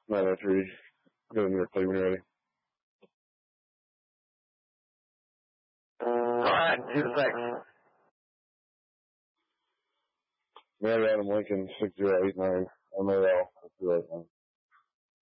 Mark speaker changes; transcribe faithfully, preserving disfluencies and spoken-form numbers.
Speaker 1: nine oh three. Go to New York City when you're ready.
Speaker 2: Alright, two seconds.
Speaker 1: Mary Adam Lincoln, six zero eight nine. M A L, six zero eight nine.